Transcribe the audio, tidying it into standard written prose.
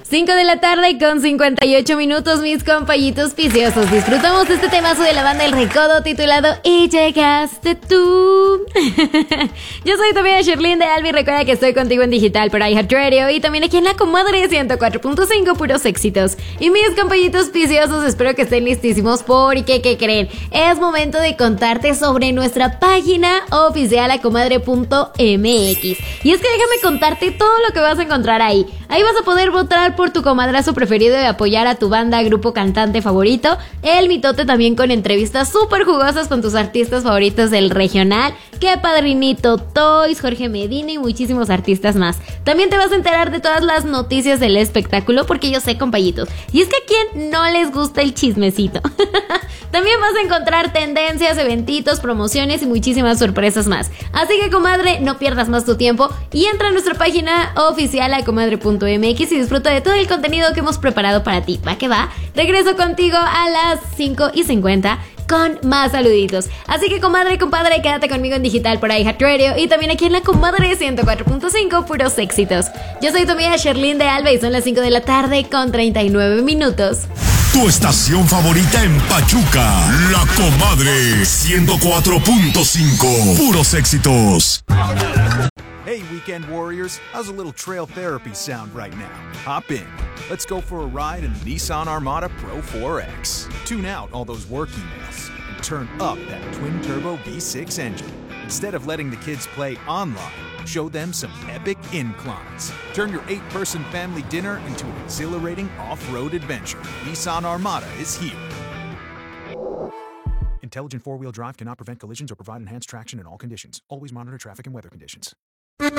5 de la tarde con 58 minutos, mis compañitos viciosos. Disfrutamos este temazo de la banda El Recodo titulado Y llegaste tú. Yo soy también Sherlyn de Albi. Recuerda que estoy contigo en digital por iHeartRadio y también aquí en La Comadre 104.5, puros éxitos. Y mis compañitos viciosos, espero que estén listísimos porque, ¿qué creen? Es momento de contarte sobre nuestra página oficial lacomadre.mx. Y es que déjame contarte todo lo que vas a encontrar ahí. Ahí vas a poder votar por tu comadrazo preferido y apoyar a tu banda, grupo, cantante favorito. El mitote también con entrevistas súper jugosas con tus artistas favoritos del regional. ¡Qué padrinito! Toys, Jorge Medina y muchísimos artistas más. También te vas a enterar de todas las noticias del espectáculo porque yo sé, compañitos. Y es que a quién no les gusta el chismecito. También vas a encontrar tendencias, eventitos, promociones y muchísimas sorpresas más. Así que, comadre, no pierdas más tu tiempo y entra a nuestra página oficial lacomadre.mx y disfruta de todo el contenido que hemos preparado para ti. ¿Va que va? Regreso contigo a las 5:50 con más saluditos. Así que, comadre y compadre, quédate conmigo en digital por iHeartRadio y también aquí en La Comadre 104.5, puros éxitos. Yo soy tu amiga Sherlyn de Alba y son las 5 de la tarde con 39 minutos. Tu estación favorita en Pachuca, La Comadre 104.5, puros éxitos. Hey, weekend warriors, how's a little trail therapy sound right now? Hop in. Let's go for a ride in the Nissan Armada Pro 4X. Tune out all those work emails and turn up that twin-turbo V6 engine. Instead of letting the kids play online, show them some epic inclines. Turn your 8-person family dinner into an exhilarating off-road adventure. Nissan Armada is here. Intelligent four-wheel drive cannot prevent collisions or provide enhanced traction in all conditions. Always monitor traffic and weather conditions.